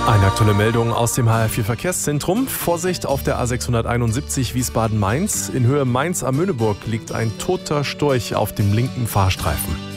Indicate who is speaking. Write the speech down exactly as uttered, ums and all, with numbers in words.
Speaker 1: Eine aktuelle Meldung aus dem H R vier Verkehrszentrum. Vorsicht auf der A sechshunderteinundsiebzig Wiesbaden-Mainz. In Höhe Mainz am Möhneburg liegt ein toter Storch auf dem linken Fahrstreifen.